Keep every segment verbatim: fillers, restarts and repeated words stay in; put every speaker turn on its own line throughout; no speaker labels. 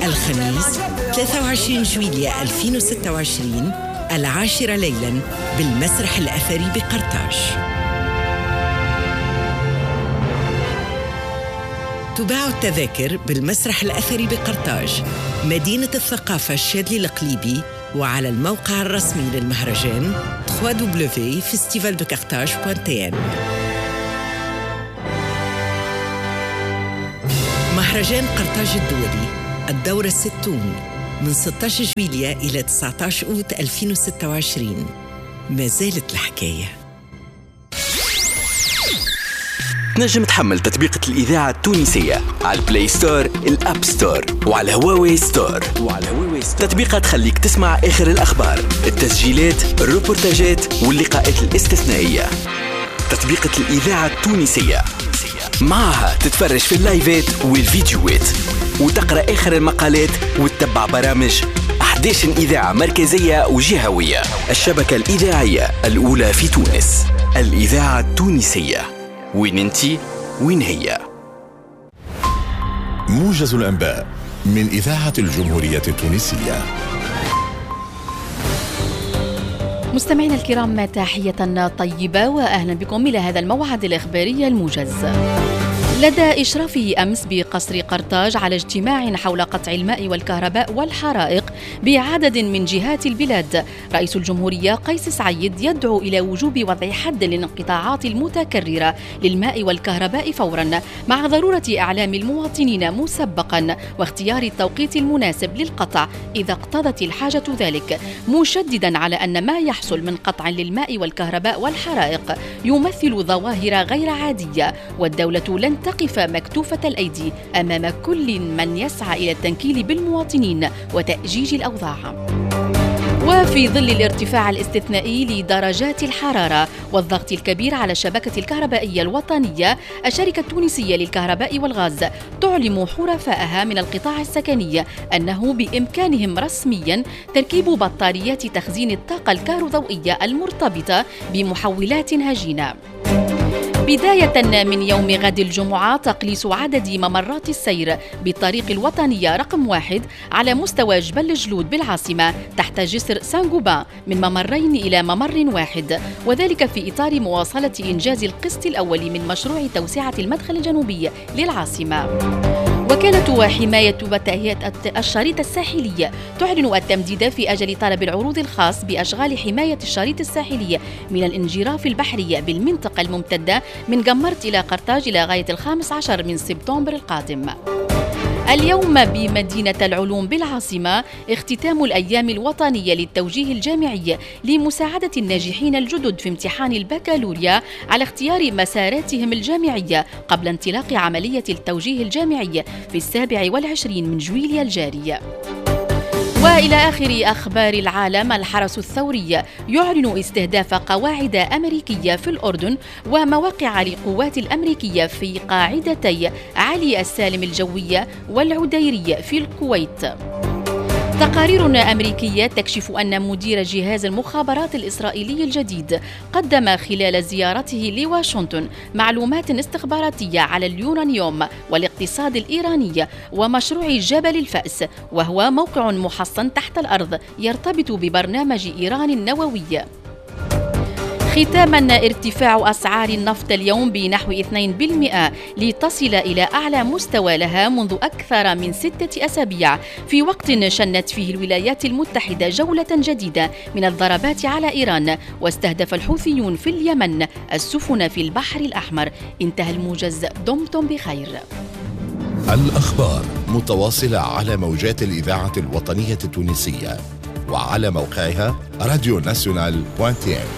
الخميس ثلاثة وعشرين جويلية ألفين وستة وعشرين العاشرة ليلاً بالمسرح الأثري بقرطاج. تباع التذاكر بالمسرح الأثري بقرطاج، مدينة الثقافة الشاذلي القليبي، وعلى الموقع الرسمي للمهرجان دبليو دبليو دبليو دوت فيستيفال دو كارتاج دوت تي ان. مهرجان قرطاج الدولي الدورة الستون من ستة عشر جويلية إلى تسعة عشر أوت ألفين وستة وعشرين. ما زالت الحكاية.
تنجم تحمل تطبيقة الإذاعة التونسية على البلاي ستور، الأب ستور، وعلى هواوي ستور. وعلى هواوي ستور تطبيقة تخليك تسمع آخر الأخبار، التسجيلات، الروبورتاجات واللقاءات الاستثنائية. تطبيقة الإذاعة التونسية معها تتفرج في اللايفات والفيديوهات وتقرأ آخر المقالات وتتبع برامج أحد عشر إذاعة مركزية وجهوية. الشبكة الإذاعية الأولى في تونس، الإذاعة التونسية. وين انتي وين هي؟
موجز الأنباء من إذاعة الجمهورية التونسية.
مستمعينا الكرام، تحية طيبة وأهلا بكم إلى هذا الموعد الإخباري الموجز. لدى إشرافه أمس بقصر قرطاج على اجتماع حول قطع الماء والكهرباء والحرائق بعدد من جهات البلاد، رئيس الجمهورية قيس سعيد يدعو إلى وجوب وضع حد للانقطاعات المتكررة للماء والكهرباء فورا، مع ضرورة إعلام المواطنين مسبقا واختيار التوقيت المناسب للقطع إذا اقتضت الحاجة ذلك، مشددا على أن ما يحصل من قطع للماء والكهرباء والحرائق يمثل ظواهر غير عادية، والدولة لن تقف مكتوفة الأيدي أمام كل من يسعى إلى التنكيل بالمواطنين وتأجيج الأوضاع. وفي ظل الارتفاع الاستثنائي لدرجات الحرارة والضغط الكبير على الشبكة الكهربائية الوطنية، الشركة التونسية للكهرباء والغاز تعلم حرفائها من القطاع السكني أنه بإمكانهم رسميا تركيب بطاريات تخزين الطاقة الكهروضوئية المرتبطة بمحولات هجينة. بداية من يوم غد الجمعة تقليص عدد ممرات السير بالطريق الوطنية رقم واحد على مستوى جبل جلود بالعاصمة تحت جسر سانغوبان من ممرين إلى ممر واحد، وذلك في إطار مواصلة إنجاز القسط الأول من مشروع توسعة المدخل الجنوبي للعاصمة. وكالة حماية وتهيئة الشريط الساحلي تعلن التمديد في أجل طلب العروض الخاص بأشغال حماية الشريط الساحلي من الانجراف البحري بالمنطقة الممتدة من قمرت إلى قرطاج إلى غاية الخامس عشر من سبتمبر القادم. اليوم بمدينة العلوم بالعاصمة اختتام الأيام الوطنية للتوجيه الجامعي لمساعدة الناجحين الجدد في امتحان البكالوريا على اختيار مساراتهم الجامعية قبل انطلاق عملية التوجيه الجامعي في السابع والعشرين من جويلية الجاري. وإلى آخر أخبار العالم، الحرس الثوري يعلن استهداف قواعد أمريكية في الأردن ومواقع للقوات الأمريكية في قاعدتي علي السالم الجوية والعديري في الكويت. تقارير أمريكية تكشف أن مدير جهاز المخابرات الإسرائيلي الجديد قدم خلال زيارته لواشنطن معلومات استخباراتية على اليورانيوم والاقتصاد الإيراني ومشروع جبل الفأس، وهو موقع محصن تحت الأرض يرتبط ببرنامج إيران النووي. ختاما، ارتفاع أسعار النفط اليوم بنحو اثنين بالمئة لتصل إلى أعلى مستوى لها منذ أكثر من ستة أسابيع، في وقت شنت فيه الولايات المتحدة جولة جديدة من الضربات على إيران، واستهدف الحوثيون في اليمن السفن في البحر الأحمر. انتهى الموجز، دمتم بخير.
الأخبار متواصلة على موجات الإذاعة الوطنية التونسية وعلى موقعها راديو ناسيونال دوت تي ان.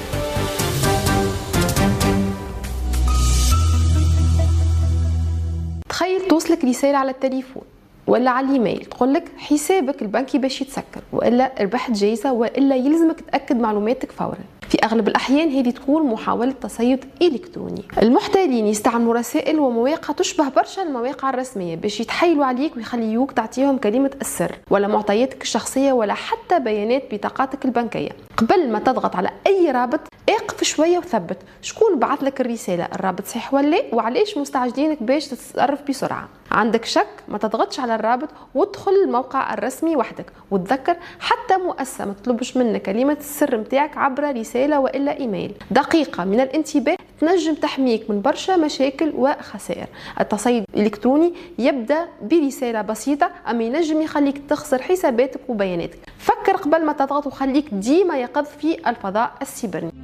تخيل توصلك رسالة على التليفون ولا على الايميل تقول لك حسابك البنكي باش يتسكر، والا ربحت جايزة، والا يلزمك تأكد معلوماتك فورا. في اغلب الاحيان هذه تكون محاولة تصيد الكتروني. المحتالين يستعملوا رسائل ومواقع تشبه برشا المواقع الرسمية باش يتحايلوا عليك ويخليوك تعطيهم كلمة السر ولا معطياتك الشخصية ولا حتى بيانات بطاقاتك البنكية. قبل ما تضغط على اي رابط اقف شوية وثبت شكون بعث لك الرسالة، الرابط صحيح ولا لا، وعلاش مستعجلينك باش تتصرف بسرعة. عندك شك ما تضغطش على الرابط وادخل الموقع الرسمي وحدك، وتذكر حتى مؤسسة ما تطلبش منك كلمة السر متاعك عبر رسالة وإلا إيميل. دقيقة من الانتباه تنجم تحميك من برشا مشاكل وخسائر. التصيد الإلكتروني يبدأ برسالة بسيطة أما ينجم يخليك تخسر حساباتك وبياناتك. فكر قبل ما تضغط وخليك ديما يقظ في الفضاء السيبرني.